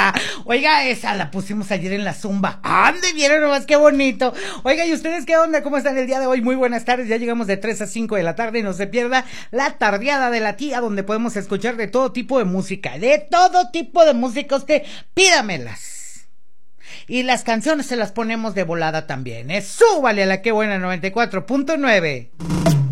Oiga, esa la pusimos ayer en la Zumba. ¡Ande, vieron nomás qué bonito! Oiga, ¿y ustedes qué onda? ¿Cómo están el día de hoy? Muy buenas tardes, ya llegamos de 3 a 5 de la tarde y no se pierda la tardeada de la tía, donde podemos escuchar de todo tipo de música. De todo tipo de música, usted pídamelas. Y las canciones se las ponemos de volada también, ¿eh? ¡Súbale a la que buena 94.9!